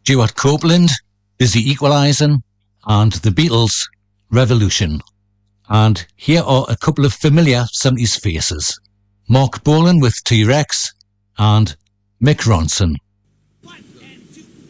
Stuart Copeland, Busy Equalising, and The Beatles, Revolution. And here are a couple of familiar 70s faces. Mark Bolan with T-Rex and Mick Ronson.